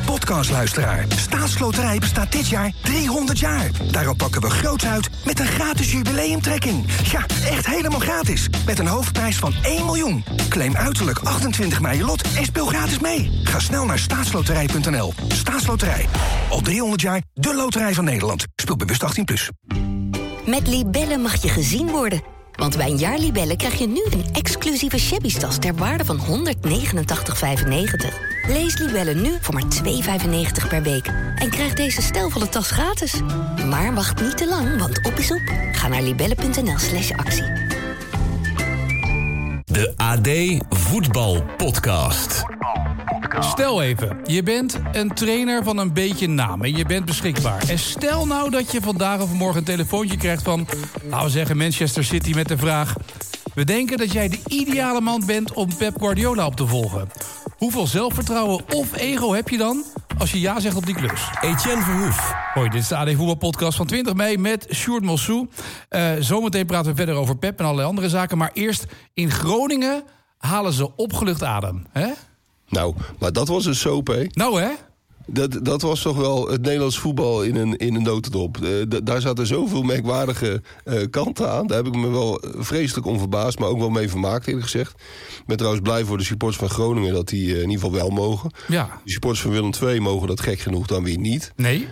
podcastluisteraar. Staatsloterij bestaat dit jaar 300 jaar. Daarom pakken we groots uit met een gratis jubileumtrekking. Ja, echt helemaal gratis. Met een hoofdprijs van 1 miljoen. Claim uiterlijk 28 mei je lot en speel gratis mee. Ga snel naar staatsloterij.nl. Staatsloterij. Al 300 jaar de loterij van Nederland. Speel bewust 18+. Met Libellen mag je gezien worden. Want bij een jaar Libellen krijg je nu een exclusieve shabby-tas ter waarde van €189,95. Lees Libellen nu voor maar €2,95 per week. En krijg deze stijlvolle tas gratis. Maar wacht niet te lang, want op is op. Ga naar libellen.nl/actie. De AD Voetbal Podcast. Stel even, je bent een trainer van een beetje naam en je bent beschikbaar. En stel nou dat je vandaag of morgen een telefoontje krijgt van, laten we zeggen, Manchester City met de vraag: we denken dat jij de ideale man bent om Pep Guardiola op te volgen. Hoeveel zelfvertrouwen of ego heb je dan als je ja zegt op die klus? Etienne Verhoef. Hoi, dit is de AD Voetbalpodcast van 20 mei met Sjoerd Mossou. Zometeen praten we verder over Pep en allerlei andere zaken. Maar eerst, in Groningen halen ze opgelucht adem, hè? Nou, maar dat was een soap, hè? Nou, hè? Dat was toch wel het Nederlands voetbal in een notendop. Daar zaten zoveel merkwaardige kanten aan. Daar heb ik me wel vreselijk om verbaasd, maar ook wel mee vermaakt, eerlijk gezegd. Ik ben trouwens blij voor de supporters van Groningen dat die in ieder geval wel mogen. Ja. De supporters van Willem II mogen dat gek genoeg dan weer niet. Nee.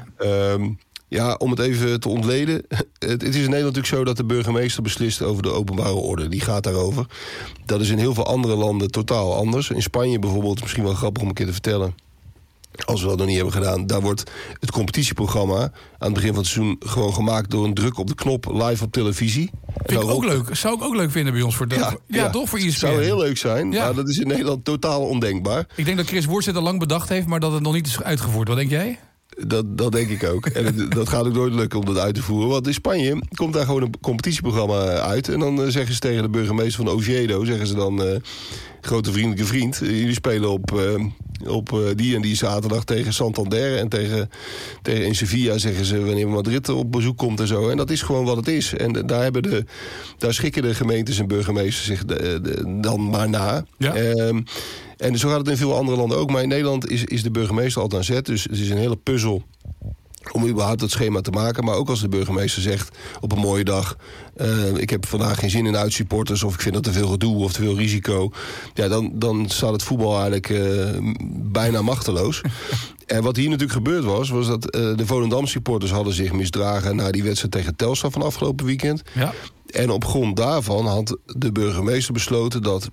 Ja, om het even te ontleden. Het is in Nederland natuurlijk zo dat de burgemeester beslist over de openbare orde. Die gaat daarover. Dat is in heel veel andere landen totaal anders. In Spanje bijvoorbeeld, misschien wel grappig om een keer te vertellen, als we dat nog niet hebben gedaan, daar wordt het competitieprogramma aan het begin van het seizoen gewoon gemaakt door een druk op de knop live op televisie. Vind ik ook leuk. Zou ik ook leuk vinden bij ons voor de... Ja, toch voor ESPN. Zou heel leuk zijn, ja. Maar dat is in Nederland totaal ondenkbaar. Ik denk dat Chris Woerts het al lang bedacht heeft, maar dat het nog niet is uitgevoerd. Wat denk jij? Dat denk ik ook. En dat gaat ook nooit lukken om dat uit te voeren. Want in Spanje komt daar gewoon een competitieprogramma uit. En dan zeggen ze tegen de burgemeester van Oviedo, zeggen ze dan, grote vriendelijke vriend, jullie spelen op die en die zaterdag tegen Santander. En in Sevilla zeggen ze wanneer Madrid op bezoek komt en zo. En dat is gewoon wat het is. En daar schikken de gemeentes en burgemeesters zich dan maar na. Ja. En zo gaat het in veel andere landen ook. Maar in Nederland is de burgemeester altijd aan zet. Dus het is een hele puzzel om überhaupt het schema te maken. Maar ook als de burgemeester zegt op een mooie dag, ik heb vandaag geen zin in uitsupporters, of ik vind dat te veel gedoe of te veel risico. Ja, dan staat het voetbal eigenlijk bijna machteloos. En wat hier natuurlijk gebeurd was dat de Volendam supporters hadden zich misdragen na die wedstrijd tegen Telstar van afgelopen weekend. Ja. En op grond daarvan had de burgemeester besloten dat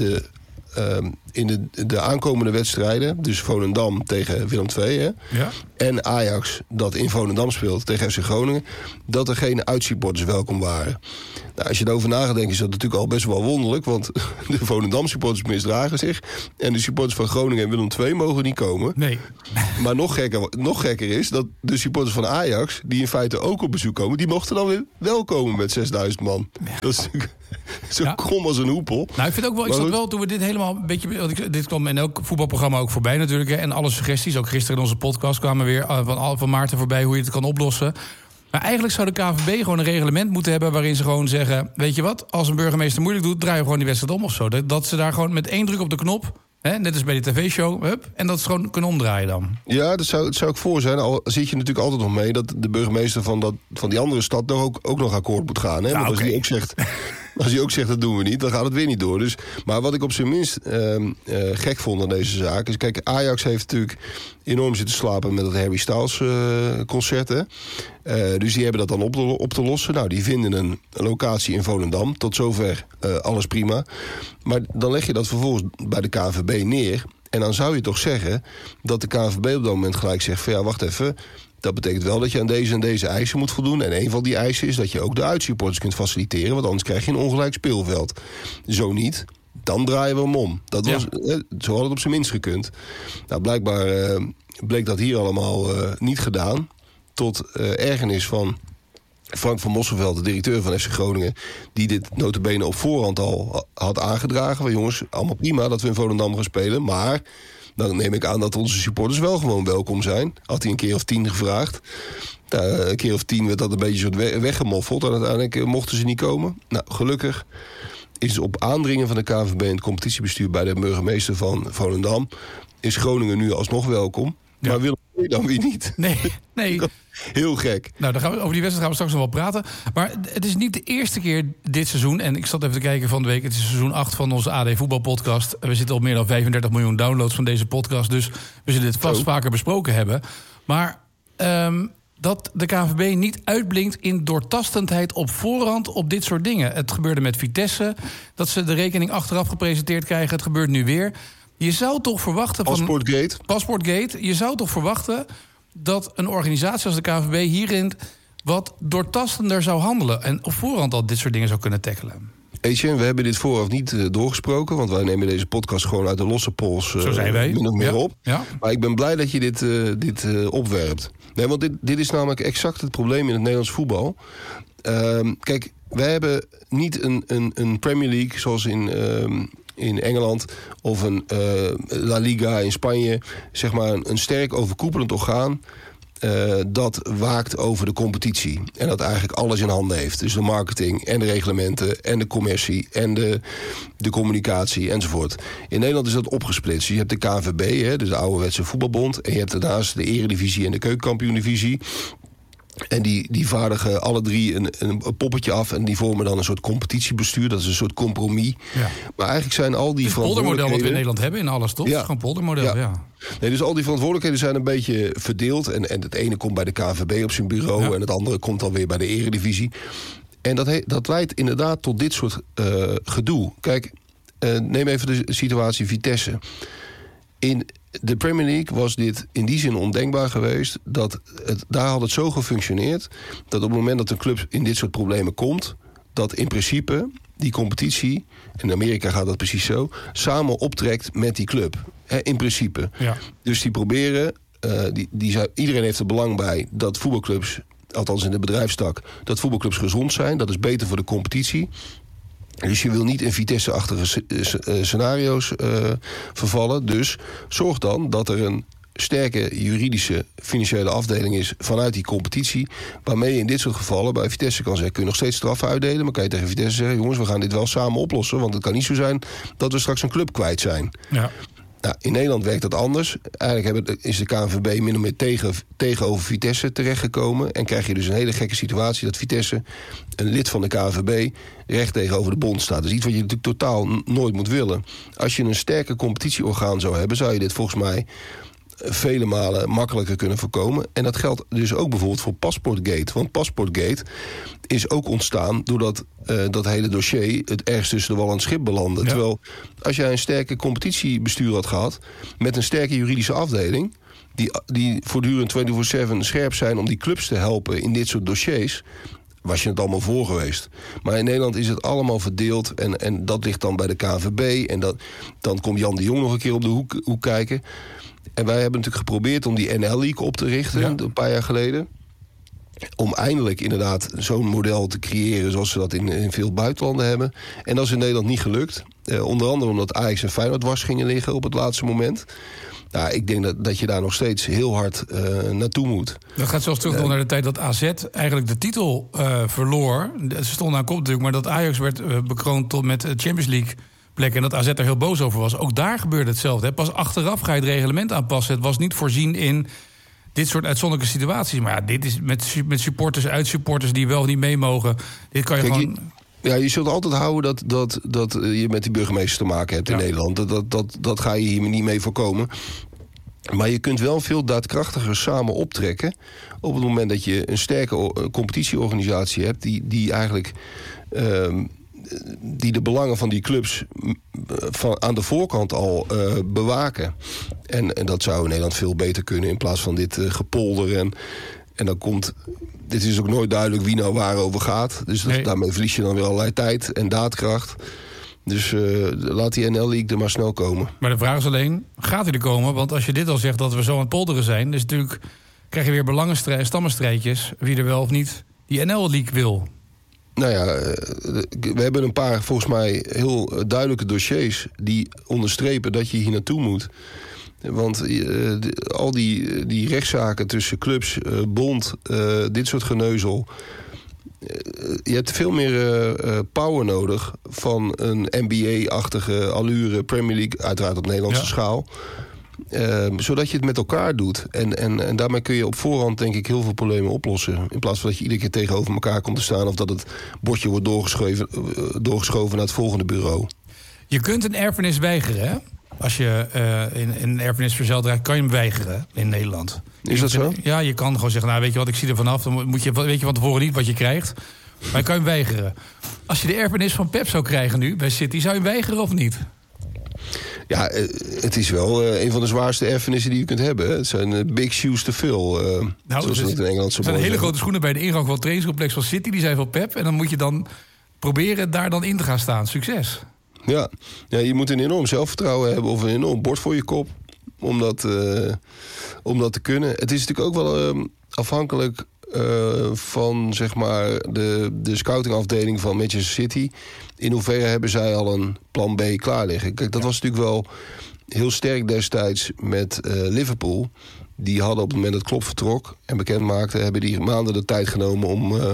in de aankomende wedstrijden, dus Volendam tegen Willem II, hè, ja, en Ajax dat in Volendam speelt tegen FC Groningen, dat er geen uitsupporters welkom waren. Nou, als je erover na gaat denken, is dat natuurlijk al best wel wonderlijk, want de Volendam supporters misdragen zich en de supporters van Groningen en Willem II mogen niet komen. Nee. Maar nog gekker is dat de supporters van Ajax, die in feite ook op bezoek komen, die mochten dan weer wel komen met 6000 man. Ja. Dat is natuurlijk zo krom als een hoepel. Nou, ik vind ook wel, ik zat wel, toen we dit helemaal een beetje, dit kwam in elk voetbalprogramma ook voorbij natuurlijk, hè, en alle suggesties, ook gisteren in onze podcast kwamen weer van Maarten voorbij hoe je het kan oplossen. Maar eigenlijk zou de KNVB gewoon een reglement moeten hebben waarin ze gewoon zeggen, weet je wat, als een burgemeester moeilijk doet, draaien we gewoon die wedstrijd om of zo. Dat ze daar gewoon met 1 druk op de knop, hè, net als bij de tv-show, en dat ze gewoon kunnen omdraaien dan. Ja, dat zou ik voor zijn. Al zit je natuurlijk altijd nog mee dat de burgemeester van die andere stad ook nog akkoord moet gaan. Hè? Ja, want als die ook zegt, als hij ook zegt dat doen we niet, dan gaat het weer niet door. Dus, maar wat ik op zijn minst gek vond aan deze zaak is, kijk, Ajax heeft natuurlijk enorm zitten slapen met het Harry Styles concert. Hè? Dus die hebben dat dan op te lossen. Nou, die vinden een locatie in Volendam. Tot zover alles prima. Maar dan leg je dat vervolgens bij de KNVB neer. En dan zou je toch zeggen dat de KNVB op dat moment gelijk zegt van ja, wacht even, dat betekent wel dat je aan deze en deze eisen moet voldoen. En een van die eisen is dat je ook de uitsupporters kunt faciliteren, want anders krijg je een ongelijk speelveld. Zo niet, dan draaien we hem om. Dat was, zo had het op zijn minst gekund. Nou, blijkbaar bleek dat hier allemaal niet gedaan. Tot ergernis van Frank van Mosselveld, de directeur van FC Groningen, die dit nota bene op voorhand al had aangedragen. Van jongens, allemaal prima dat we in Volendam gaan spelen, maar dan neem ik aan dat onze supporters wel gewoon welkom zijn. Had hij een keer of 10 gevraagd. Een keer of 10 werd dat een beetje soort weggemoffeld. En uiteindelijk mochten ze niet komen. Nou, gelukkig is op aandringen van de KNVB en het competitiebestuur bij de burgemeester van Volendam is Groningen nu alsnog welkom. Ja. Maar Willem II dan weer niet. Nee. Heel gek. Nou, over die wedstrijd gaan we straks nog wel praten. Maar het is niet de eerste keer dit seizoen. En ik zat even te kijken van de week. Het is seizoen 8 van onze AD Voetbalpodcast. We zitten op meer dan 35 miljoen downloads van deze podcast. Dus we zullen dit vast vaker besproken hebben. Maar dat de KNVB niet uitblinkt in doortastendheid op voorhand op dit soort dingen. Het gebeurde met Vitesse. Dat ze de rekening achteraf gepresenteerd krijgen. Het gebeurt nu weer. Je zou toch verwachten Passportgate. Je zou toch verwachten dat een organisatie als de KNVB hierin wat doortastender zou handelen en op voorhand al dit soort dingen zou kunnen tackelen. Etienne, we hebben dit vooraf niet doorgesproken, want wij nemen deze podcast gewoon uit de losse pols Zo zijn wij. min of meer op. Ja. Maar ik ben blij dat je dit opwerpt. Nee, want dit is namelijk exact het probleem in het Nederlands voetbal. Kijk, wij hebben niet een Premier League zoals in Engeland of een La Liga in Spanje, zeg maar een sterk overkoepelend orgaan dat waakt over de competitie. En dat eigenlijk alles in handen heeft. Dus de marketing en de reglementen en de commercie en de communicatie enzovoort. In Nederland is dat opgesplitst. Je hebt de KNVB, dus de ouderwetse voetbalbond, en je hebt daarnaast de Eredivisie en de Keukenkampioen-divisie. En die vaardigen alle drie een poppetje af en die vormen dan een soort competitiebestuur. Dat is een soort compromis. Ja. Maar eigenlijk zijn al die verantwoordelijkheden... Het poldermodel wat we in Nederland hebben in alles, toch? Ja. Het is gewoon poldermodel, ja. Nee, dus al die verantwoordelijkheden zijn een beetje verdeeld. En het ene komt bij de KNVB op zijn bureau en het andere komt dan weer bij de Eredivisie. En dat leidt inderdaad tot dit soort gedoe. Kijk, neem even de situatie Vitesse. In de Premier League was dit in die zin ondenkbaar geweest. Daar had het zo gefunctioneerd dat op het moment dat een club in dit soort problemen komt, dat in principe die competitie, in Amerika gaat dat precies zo, samen optrekt met die club. In principe. Ja. Dus die proberen, iedereen heeft er belang bij dat voetbalclubs, althans in de bedrijfstak, dat voetbalclubs gezond zijn. Dat is beter voor de competitie. Dus je wil niet in Vitesse-achtige scenario's vervallen. Dus zorg dan dat er een sterke juridische financiële afdeling is vanuit die competitie, waarmee je in dit soort gevallen bij Vitesse kan zeggen, kun je nog steeds straffen uitdelen, maar kan je tegen Vitesse zeggen, jongens, we gaan dit wel samen oplossen, want het kan niet zo zijn dat we straks een club kwijt zijn. Ja. Nou, in Nederland werkt dat anders. Eigenlijk is de KNVB min of meer tegenover Vitesse terechtgekomen. En krijg je dus een hele gekke situatie dat Vitesse, een lid van de KNVB, recht tegenover de bond staat. Dat is iets wat je natuurlijk totaal nooit moet willen. Als je een sterker competitieorgaan zou hebben, zou je dit volgens mij vele malen makkelijker kunnen voorkomen. En dat geldt dus ook bijvoorbeeld voor Passportgate. Want Passportgate is ook ontstaan doordat dat hele dossier het ergens tussen de wal en het schip belandde. Ja. Terwijl als jij een sterke competitiebestuur had gehad met een sterke juridische afdeling die voortdurend 24/7 scherp zijn om die clubs te helpen in dit soort dossiers, was je het allemaal voor geweest. Maar in Nederland is het allemaal verdeeld en dat ligt dan bij de KNVB en dan komt Jan de Jong nog een keer op de hoek kijken. En wij hebben natuurlijk geprobeerd om die NL-league op te richten een paar jaar geleden. Om eindelijk inderdaad zo'n model te creëren zoals ze dat in veel buitenlanden hebben. En dat is in Nederland niet gelukt. Onder andere omdat Ajax en Feyenoord dwars gingen liggen op het laatste moment. Nou, ik denk dat je daar nog steeds heel hard naartoe moet. Dat gaat zelfs terug naar de tijd dat AZ eigenlijk de titel verloor. Ze stonden aan kop natuurlijk, maar dat Ajax werd bekroond tot met Champions League plek en dat AZ er heel boos over was. Ook daar gebeurde hetzelfde. Hè. Pas achteraf ga je het reglement aanpassen. Het was niet voorzien in dit soort uitzonderlijke situaties. Maar ja, dit is met supporters, uitsupporters die wel niet mee mogen. Dit kan je gewoon... Je zult altijd houden dat je met die burgemeester te maken hebt in Nederland. Dat ga je hier niet mee voorkomen. Maar je kunt wel veel daadkrachtiger samen optrekken op het moment dat je een sterke competitieorganisatie hebt die eigenlijk die de belangen van die clubs aan de voorkant al bewaken. En dat zou in Nederland veel beter kunnen in plaats van dit gepolder. En dan komt... Dit is ook nooit duidelijk wie nou waarover gaat. Dus daarmee verlies je dan weer allerlei tijd en daadkracht. Dus laat die NL-league er maar snel komen. Maar de vraag is alleen, gaat hij er komen? Want als je dit al zegt dat we zo aan het polderen zijn, dus natuurlijk krijg je weer stammenstrijdjes wie er wel of niet die NL-league wil. Nou ja, we hebben een paar volgens mij heel duidelijke dossiers die onderstrepen dat je hier naartoe moet. Want al die rechtszaken tussen clubs, bond, dit soort geneuzel. Je hebt veel meer power nodig van een NBA-achtige allure Premier League, uiteraard op Nederlandse schaal. Zodat je het met elkaar doet. En daarmee kun je op voorhand denk ik heel veel problemen oplossen. In plaats van dat je iedere keer tegenover elkaar komt te staan... of dat het bordje wordt doorgeschoven naar het volgende bureau. Je kunt een erfenis weigeren, hè? Als je in een erfenis verzeild raakt, kan je hem weigeren in Nederland. Is dat zo? Ja, je kan gewoon zeggen, nou weet je wat, ik zie er vanaf. Dan weet je van tevoren niet wat je krijgt. Maar je kan hem weigeren. Als je de erfenis van Pep zou krijgen nu bij City, zou je hem weigeren of niet? Ja, het is wel een van de zwaarste erfenissen die je kunt hebben. Het zijn big shoes to fill. Zoals het in Engeland zo er zijn hele grote schoenen bij de ingang van het trainingscomplex van City. Die zijn van Pep. En dan moet je dan proberen daar dan in te gaan staan. Succes. Ja, je moet een enorm zelfvertrouwen hebben... of een enorm bord voor je kop om dat te kunnen. Het is natuurlijk ook wel afhankelijk van zeg maar de scoutingafdeling van Manchester City. In hoeverre hebben zij al een plan B klaar liggen? Kijk, dat was natuurlijk wel heel sterk destijds met Liverpool. Die hadden op het moment dat Klopp vertrok en bekend maakte... hebben die maanden de tijd genomen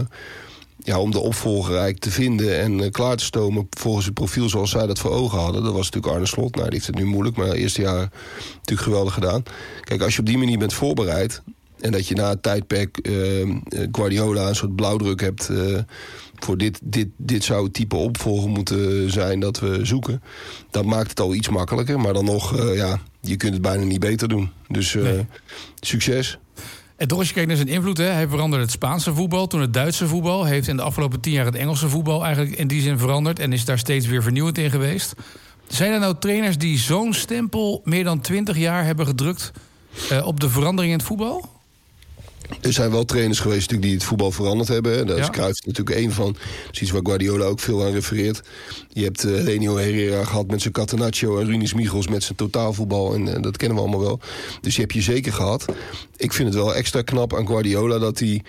om de opvolger eigenlijk te vinden... en klaar te stomen volgens het profiel zoals zij dat voor ogen hadden. Dat was natuurlijk Arne Slot. Nou, die heeft het nu moeilijk, maar het eerste jaar natuurlijk geweldig gedaan. Kijk, als je op die manier bent voorbereid... en dat je na het tijdperk Guardiola een soort blauwdruk hebt... voor dit zou het type opvolger moeten zijn dat we zoeken... dan maakt het al iets makkelijker. Maar dan nog, je kunt het bijna niet beter doen. Dus succes. En toch als je kijkt naar zijn invloed, hè, hij veranderde het Spaanse voetbal... toen het Duitse voetbal. Heeft in de afgelopen 10 jaar het Engelse voetbal eigenlijk in die zin veranderd... en is daar steeds weer vernieuwend in geweest. Zijn er nou trainers die zo'n stempel meer dan 20 jaar hebben gedrukt... op de verandering in het voetbal? Er zijn wel trainers geweest natuurlijk die het voetbal veranderd hebben. Daar is Cruijff natuurlijk één van. Dat is iets waar Guardiola ook veel aan refereert. Je hebt Lenio Herrera gehad met zijn Catenaccio... en Ruinis Michels met zijn totaalvoetbal. En dat kennen we allemaal wel. Dus die heb je zeker gehad. Ik vind het wel extra knap aan Guardiola dat hij...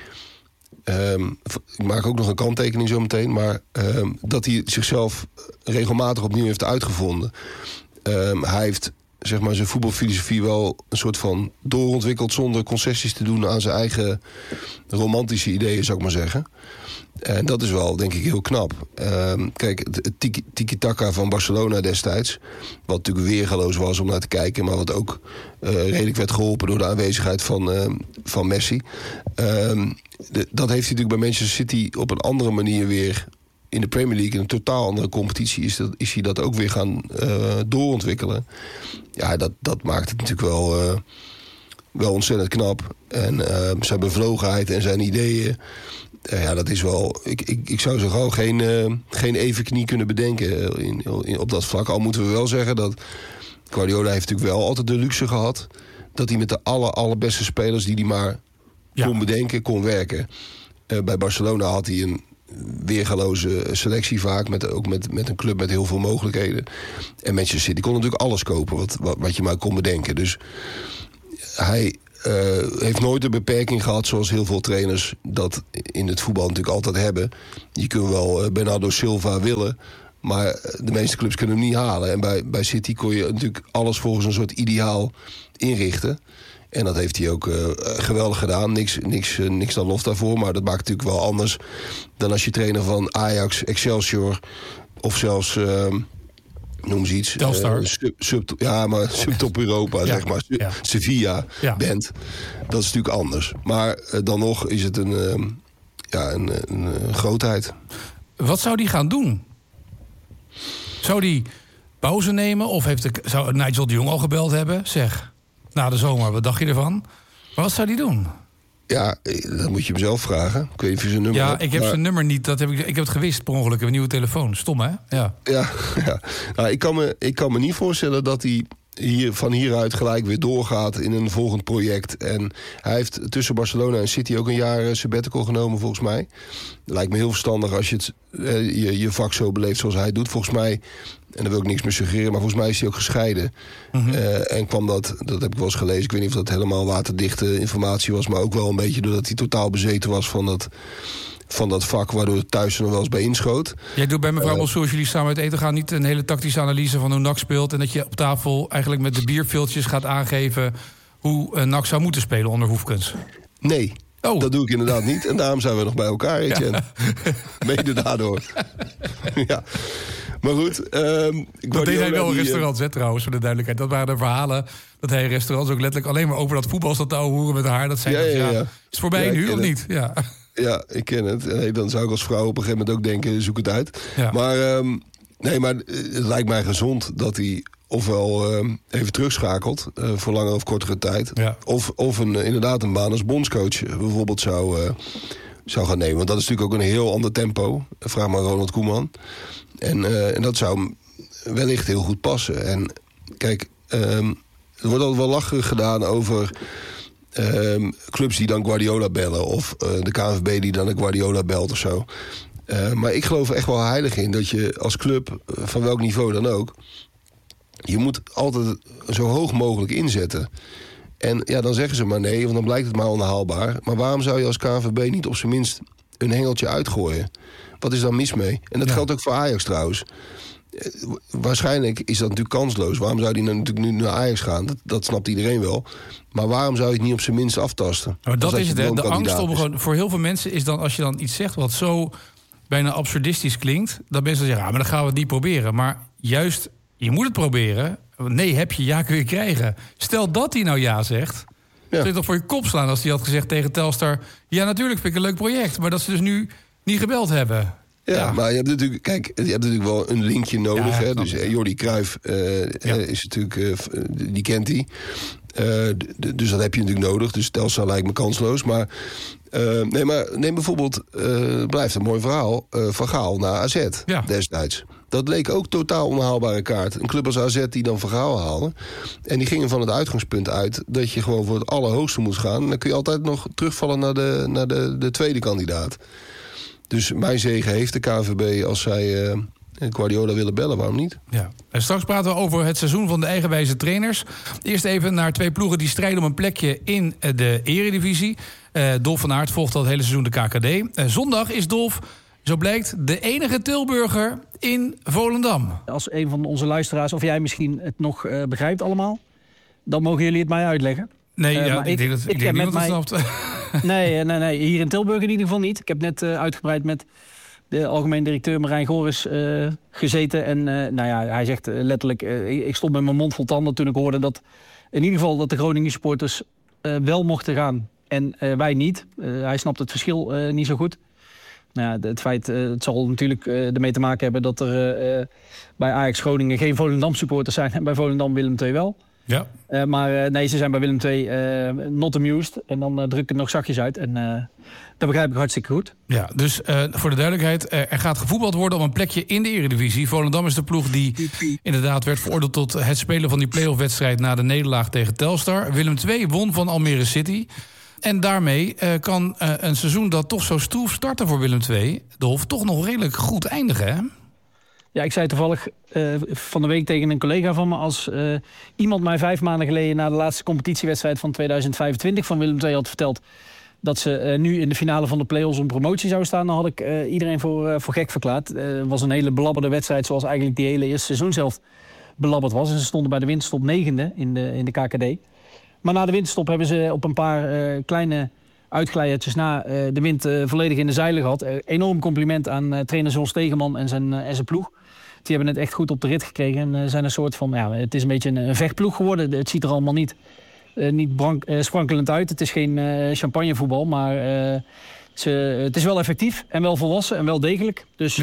ik maak ook nog een kanttekening zo meteen... maar dat hij zichzelf regelmatig opnieuw heeft uitgevonden. Hij heeft... zeg maar zijn voetbalfilosofie wel een soort van doorontwikkeld... zonder concessies te doen aan zijn eigen romantische ideeën, zou ik maar zeggen. En dat is wel, denk ik, heel knap. Kijk, het tiki-taka van Barcelona destijds... wat natuurlijk weergaloos was om naar te kijken... maar wat ook redelijk werd geholpen door de aanwezigheid van Messi. Dat heeft hij natuurlijk bij Manchester City op een andere manier weer... in de Premier League, in een totaal andere competitie... is hij dat ook weer gaan doorontwikkelen. Ja, dat maakt het natuurlijk wel ontzettend knap. En zijn bevlogenheid en zijn ideeën... dat is wel... Ik zou zo gauw geen even knie kunnen bedenken op dat vlak. Al moeten we wel zeggen dat... Guardiola heeft natuurlijk wel altijd de luxe gehad... dat hij met de allerbeste spelers die hij maar kon bedenken, kon werken. Bij Barcelona had hij een weergaloze selectie vaak, ook met een club met heel veel mogelijkheden. En Manchester City kon natuurlijk alles kopen wat je maar kon bedenken. Dus hij heeft nooit de beperking gehad zoals heel veel trainers dat in het voetbal natuurlijk altijd hebben. Je kunt wel Bernardo Silva willen, maar de meeste clubs kunnen hem niet halen. En bij City kon je natuurlijk alles volgens een soort ideaal inrichten. En dat heeft hij ook geweldig gedaan. Niks dan lof daarvoor. Maar dat maakt het natuurlijk wel anders dan als je trainer van Ajax, Excelsior... of zelfs, noem ze iets... subtop Europa, zeg maar. Sevilla bent. Dat is natuurlijk anders. Maar dan nog is het een grootheid. Wat zou die gaan doen? Zou die pauze nemen? Of zou Nigel de Jong al gebeld hebben? Zeg... Na de zomer, wat dacht je ervan? Maar wat zou die doen? Ja, dat moet je hem zelf vragen. Ik weet niet of je zijn nummer hebt. Ik heb zijn nummer niet. Ik heb het gewist per ongeluk. Een nieuwe telefoon. Stom, hè? Ja. Nou, ik kan me niet voorstellen dat hij van hieruit gelijk weer doorgaat in een volgend project. En hij heeft tussen Barcelona en City ook een jaar sabbatical genomen, volgens mij. Dat lijkt me heel verstandig als je je vak zo beleeft zoals hij doet. Volgens mij, en daar wil ik niks meer suggereren, maar volgens mij is hij ook gescheiden. Mm-hmm. En kwam dat heb ik wel eens gelezen. Ik weet niet of dat helemaal waterdichte informatie was, maar ook wel een beetje doordat hij totaal bezeten was van dat vak, waardoor het thuis er nog wel eens bij inschoot. Jij doet bij mevrouw Bossou, als jullie samen uit eten gaan, niet een hele tactische analyse van hoe NAC speelt en dat je op tafel eigenlijk met de bierviltjes gaat aangeven hoe NAC zou moeten spelen onder Hoefkens? Nee. Oh. Dat doe ik inderdaad niet. En daarom zijn we nog bij elkaar, Etienne. Ja. Mede daardoor. Ja. Maar goed. Dat deed hij wel in restaurants, hè, trouwens, voor de duidelijkheid. Dat waren de verhalen dat hij in restaurants ook letterlijk alleen maar over dat voetbal zat te hoeren met haar. Dat zei is het voorbij nu of niet? Ja. Ja, ik ken het. En dan zou ik als vrouw op een gegeven moment ook denken, zoek het uit. Ja. Maar maar het lijkt mij gezond dat hij ofwel even terugschakelt voor langere of kortere tijd. Ja. Of inderdaad een baan als bondscoach bijvoorbeeld zou gaan nemen. Want dat is natuurlijk ook een heel ander tempo. Vraag maar Ronald Koeman. En dat zou wellicht heel goed passen. En kijk, er wordt altijd wel lacherig gedaan over clubs die dan Guardiola bellen. Of de KNVB die dan de Guardiola belt of zo. Maar ik geloof er echt wel heilig in dat je als club, van welk niveau dan ook, je moet altijd zo hoog mogelijk inzetten. En ja, dan zeggen ze maar nee, want dan blijkt het maar onhaalbaar. Maar waarom zou je als KNVB niet op zijn minst een hengeltje uitgooien? Wat is daar mis mee? En dat geldt ook voor Ajax trouwens. Waarschijnlijk is dat natuurlijk kansloos. Waarom zou die natuurlijk nu naar Ajax gaan? Dat snapt iedereen wel. Maar waarom zou je het niet op zijn minst aftasten? Maar dat is het, hè? De angst om gewoon, voor heel veel mensen is dan, als je dan iets zegt wat zo bijna absurdistisch klinkt, dat mensen zeggen, maar dan gaan we het niet proberen. Maar juist, je moet het proberen. Nee, heb je, ja kun je krijgen. Stel dat hij nou ja zegt, zou je toch voor je kop slaan als hij had gezegd tegen Telstar, ja natuurlijk vind ik een leuk project, maar dat ze dus nu niet gebeld hebben. Ja, maar je hebt natuurlijk wel een linkje nodig. Hè? Dus Jordi Cruijff is natuurlijk, die kent hij. Dus dat heb je natuurlijk nodig. Dus Telstar lijkt me kansloos. Maar neem bijvoorbeeld, blijft een mooi verhaal, Van Gaal naar AZ destijds. Dat leek ook totaal onhaalbare kaart. Een club als AZ die dan Van Gaal haalde. En die gingen van het uitgangspunt uit dat je gewoon voor het allerhoogste moest gaan. En dan kun je altijd nog terugvallen naar de tweede kandidaat. Dus mijn zegen heeft de KNVB als zij Guardiola willen bellen, waarom niet? Ja. En straks praten we over het seizoen van de eigenwijze trainers. Eerst even naar twee ploegen die strijden om een plekje in de Eredivisie. Dolf van Aert volgt al het hele seizoen de KKD. Zondag is Dolf, zo blijkt, de enige Tilburger in Volendam. Als een van onze luisteraars, of jij misschien het nog begrijpt allemaal, dan mogen jullie het mij uitleggen. Nee, ik denk dat niemand het snapt. Nee, hier in Tilburg in ieder geval niet. Ik heb net uitgebreid met de algemeen directeur Marijn Goris gezeten. En hij zegt letterlijk, ik stond met mijn mond vol tanden toen ik hoorde dat in ieder geval dat de Groningen supporters wel mochten gaan en wij niet. Hij snapt het verschil niet zo goed. Nou ja, het feit, het zal natuurlijk ermee te maken hebben dat er bij Ajax Groningen geen Volendam supporters zijn en bij Volendam Willem II wel. Ja. Maar ze zijn bij Willem II not amused. En dan druk ik het nog zachtjes uit. En dat begrijp ik hartstikke goed. Ja, dus voor de duidelijkheid, er gaat gevoetbald worden om een plekje in de Eredivisie. Volendam is de ploeg die inderdaad werd veroordeeld tot het spelen van die play-off-wedstrijd na de nederlaag tegen Telstar. Willem II won van Almere City. En daarmee kan een seizoen dat toch zo stroef starten voor Willem II, Dolf, toch nog redelijk goed eindigen, hè? Ja, ik zei toevallig van de week tegen een collega van me, als iemand mij 5 maanden geleden na de laatste competitiewedstrijd van 2025 van Willem II had verteld dat ze nu in de finale van de play-offs om promotie zou staan, dan had ik iedereen voor gek verklaard. Het was een hele belabberde wedstrijd, zoals eigenlijk die hele eerste seizoen zelf belabberd was. En ze stonden bij de winterstop 9e in de KKD. Maar na de winterstop hebben ze op een paar kleine uitglijertjes na de wind volledig in de zeilen gehad. Enorm compliment aan trainer John Stegeman en zijn ploeg. Die hebben het echt goed op de rit gekregen en zijn een soort van, het is een beetje een vechtploeg geworden. Het ziet er allemaal niet sprankelend uit. Het is geen champagnevoetbal, maar het is wel effectief en wel volwassen en wel degelijk. Dus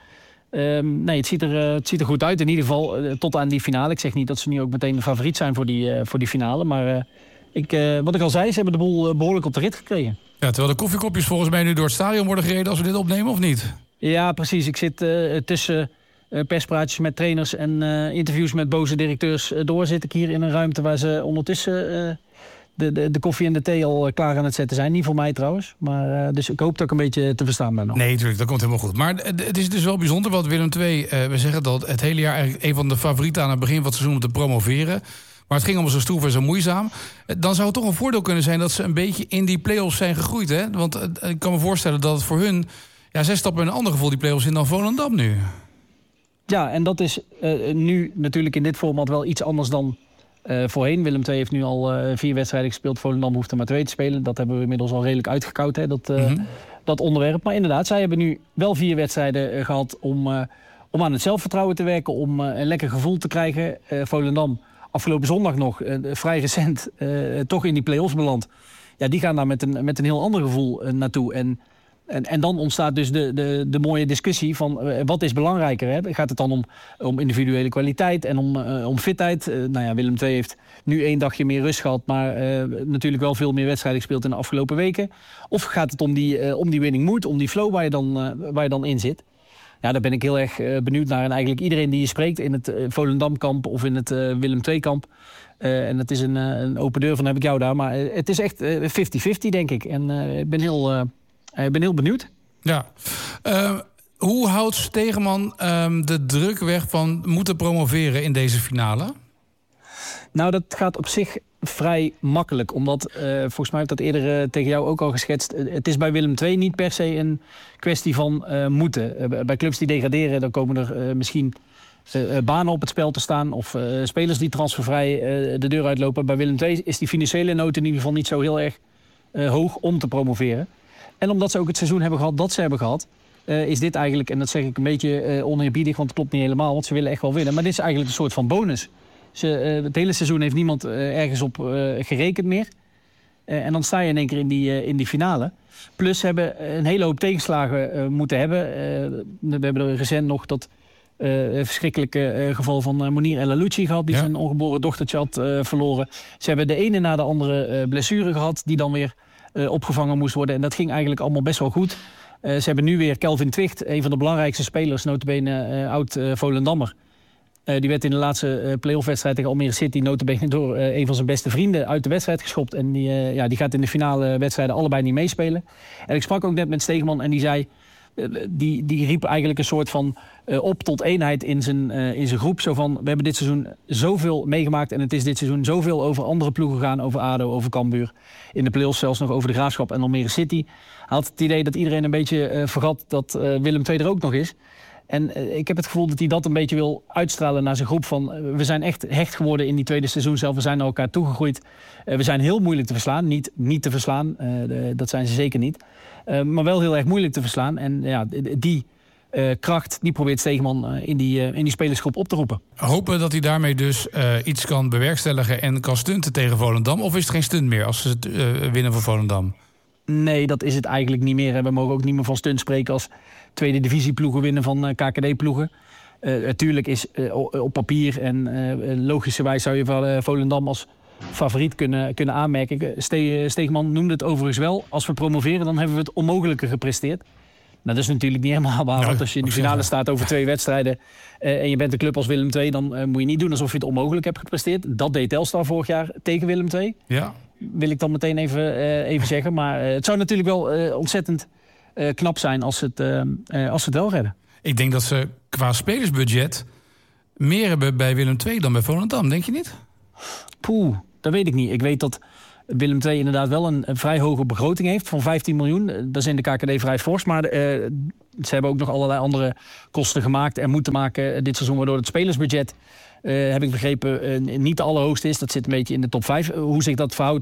het ziet er goed uit. In ieder geval tot aan die finale. Ik zeg niet dat ze nu ook meteen de favoriet zijn voor die finale, maar wat ik al zei, ze hebben de boel behoorlijk op de rit gekregen. Ja, terwijl de koffiekopjes volgens mij nu door het stadion worden gereden als we dit opnemen, of niet? Ja, precies. Ik zit tussen perspraatjes met trainers en interviews met boze directeurs door. Zit ik hier in een ruimte waar ze ondertussen de koffie en de thee al klaar aan het zetten zijn. Niet voor mij trouwens. Maar dus ik hoop dat ik een beetje te verstaan ben nog. Nee, natuurlijk, dat komt helemaal goed. Maar het is dus wel bijzonder, want Willem II, we zeggen dat het hele jaar eigenlijk een van de favorieten aan het begin van het seizoen om te promoveren. Maar het ging allemaal zo stroef en zo moeizaam. Dan zou het toch een voordeel kunnen zijn dat ze een beetje in die play-offs zijn gegroeid. Hè? Want ik kan me voorstellen dat het voor hun, zij stappen in een ander gevoel die play-offs in dan Volendam nu. Ja, en dat is nu natuurlijk in dit format wel iets anders dan voorheen. Willem II heeft nu al 4 wedstrijden gespeeld. Volendam hoeft er maar 2 te spelen. Dat hebben we inmiddels al redelijk uitgekoud, hè, dat onderwerp. Maar inderdaad, zij hebben nu wel 4 wedstrijden gehad om aan het zelfvertrouwen te werken, om een lekker gevoel te krijgen. Volendam, afgelopen zondag nog, vrij recent, toch in die play-offs beland. Ja, die gaan daar met een heel ander gevoel naartoe. En dan ontstaat dus de mooie discussie van wat is belangrijker? Hè? Gaat het dan om individuele kwaliteit en om fitheid? Willem II heeft nu 1 dagje meer rust gehad, maar natuurlijk wel veel meer wedstrijden gespeeld in de afgelopen weken. Of gaat het om die winning mood, om die flow waar je dan in zit? Ja, daar ben ik heel erg benieuwd naar. En eigenlijk iedereen die je spreekt in het Volendam-kamp of in het Willem II-kamp. En het is een open deur van heb ik jou daar. Maar het is echt 50-50, denk ik. En ik ben heel benieuwd. Ja. Hoe houdt Stegeman de druk weg van moeten promoveren in deze finale? Nou, dat gaat op zich vrij makkelijk. Omdat, volgens mij heb ik dat eerder tegen jou ook al geschetst. Het is bij Willem II niet per se een kwestie van moeten. Bij clubs die degraderen, dan komen er misschien banen op het spel te staan. Of spelers die transfervrij de deur uitlopen. Bij Willem II is die financiële nood in ieder geval niet zo heel erg hoog om te promoveren. En omdat ze ook het seizoen hebben gehad dat ze hebben gehad, is dit eigenlijk, en dat zeg ik een beetje oneerbiedig, want het klopt niet helemaal, want ze willen echt wel winnen. Maar dit is eigenlijk een soort van bonus. Het hele seizoen heeft niemand ergens op gerekend meer. En dan sta je in één keer in die finale. Plus ze hebben een hele hoop tegenslagen moeten hebben. We hebben er recent nog dat verschrikkelijke geval van Monir El Alouchi gehad, die zijn ongeboren dochtertje had verloren. Ze hebben de ene na de andere blessure gehad, die dan weer opgevangen moest worden. En dat ging eigenlijk allemaal best wel goed. Ze hebben nu weer Kelvin Twicht, een van de belangrijkste spelers, notabene oud Volendammer. Die werd in de laatste play-off-wedstrijd tegen Almere City notabene door een van zijn beste vrienden uit de wedstrijd geschopt. En die gaat in de finale wedstrijden allebei niet meespelen. En ik sprak ook net met Stegeman en die zei, die riep eigenlijk een soort van op tot eenheid in zijn groep. Zo van, we hebben dit seizoen zoveel meegemaakt en het is dit seizoen zoveel over andere ploegen gegaan, over ADO, over Cambuur. In de play-offs zelfs nog over de Graafschap en Almere City. Hij had het idee dat iedereen een beetje vergat dat Willem II er ook nog is. En ik heb het gevoel dat hij dat een beetje wil uitstralen naar zijn groep. Van, we zijn echt hecht geworden in die tweede seizoen zelf. We zijn naar elkaar toegegroeid. We zijn heel moeilijk te verslaan. Niet te verslaan, dat zijn ze zeker niet. Maar wel heel erg moeilijk te verslaan. En ja, die kracht, die probeert Stegeman in die spelersgroep op te roepen. Hopen dat hij daarmee dus iets kan bewerkstelligen en kan stunten tegen Volendam? Of is het geen stunt meer als ze het winnen van Volendam? Nee, dat is het eigenlijk niet meer. We mogen ook niet meer van stunt spreken als tweede divisieploegen winnen van KKD-ploegen. Natuurlijk is op papier en logischerwijs zou je Volendam als favoriet kunnen aanmerken. Stegeman noemde het overigens wel. Als we promoveren, dan hebben we het onmogelijke gepresteerd. Nou, dat is natuurlijk niet helemaal haalbaar. Want als je in de finale staat over 2 wedstrijden en je bent een club als Willem II, dan moet je niet doen alsof je het onmogelijk hebt gepresteerd. Dat deed Telstar vorig jaar tegen Willem II. Ja. Wil ik dan meteen even zeggen. Maar het zou natuurlijk wel ontzettend knap zijn als ze het wel redden. Ik denk dat ze qua spelersbudget meer hebben bij Willem II dan bij Volendam. Denk je niet? Poeh, dat weet ik niet. Ik weet dat Willem II inderdaad wel een vrij hoge begroting heeft van 15 miljoen. Dat is in de KKD vrij fors. Maar ze hebben ook nog allerlei andere kosten gemaakt en moeten maken dit seizoen, waardoor het spelersbudget, heb ik begrepen, niet de allerhoogste is. Dat zit een beetje in de top 5. Hoe zich dat verhoudt,